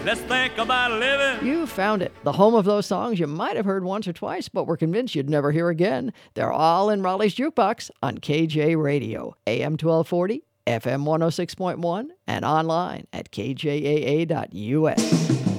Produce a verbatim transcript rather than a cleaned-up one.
Let's think about living. You found it. The home of those songs you might have heard once or twice, but were convinced you'd never hear again. They're all in Raleigh's Jukebox on K J Radio, A M twelve forty, F M one oh six point one, and online at K J A A dot U S.